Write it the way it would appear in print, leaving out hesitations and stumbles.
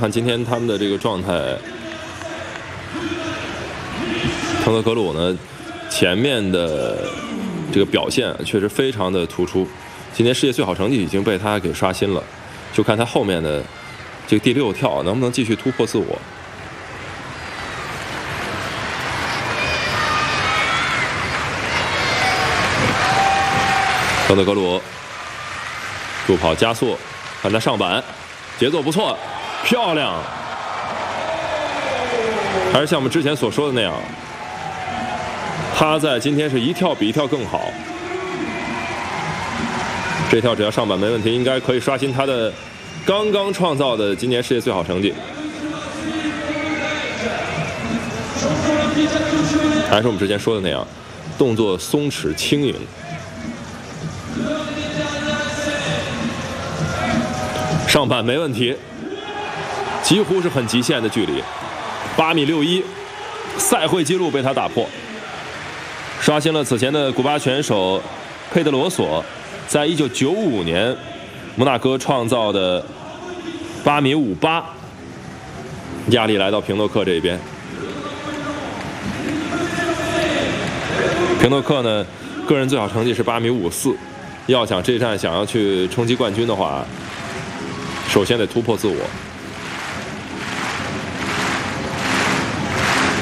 看今天他们的这个状态，滕德格鲁呢，前面的这个表现确实非常的突出。今年世界最好成绩已经被他给刷新了，就看他后面的这个第6跳能不能继续突破自我。滕德格鲁助跑加速，看他上板，节奏不错，漂亮。还是像我们之前所说的那样，他在今天是一跳比一跳更好。这跳只要上板没问题，应该可以刷新他的刚刚创造的今年世界最好成绩。还是我们之前说的那样，动作松弛轻盈。上板没问题，几乎是很极限的距离，8.61米，赛会纪录被他打破，刷新了此前的古巴选手佩德罗索在1995年摩纳哥创造的8.58米，压力来到平诺克这边。平诺克呢，个人最好成绩是8.54米，要想这站想要去冲击冠军的话，首先得突破自我。